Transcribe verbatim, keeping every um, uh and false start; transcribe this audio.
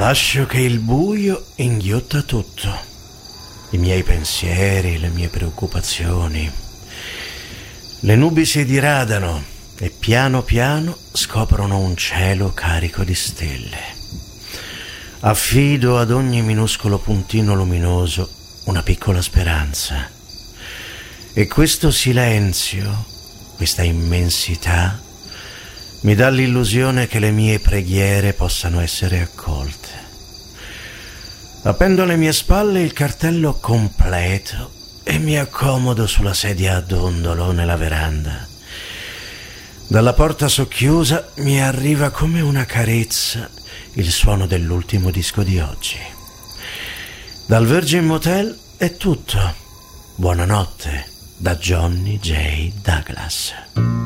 Lascio che il buio inghiotta tutto. I miei pensieri, le mie preoccupazioni. Le nubi si diradano e piano piano scoprono un cielo carico di stelle. Affido ad ogni minuscolo puntino luminoso una piccola speranza. E questo silenzio, questa immensità, mi dà l'illusione che le mie preghiere possano essere accolte. Appendo alle mie spalle il cartello completo e mi accomodo sulla sedia a dondolo nella veranda. Dalla porta socchiusa mi arriva come una carezza il suono dell'ultimo disco di oggi. Dal Virgin Motel è tutto. Buonanotte da Johnny J. Douglas.